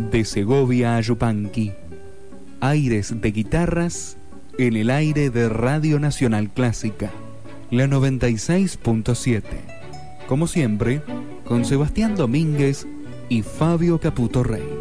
De Segovia a Yupanqui. Aires de guitarras en el aire de Radio Nacional Clásica, la 96.7. Como siempre, con Sebastián Domínguez y Fabio Caputo Rey.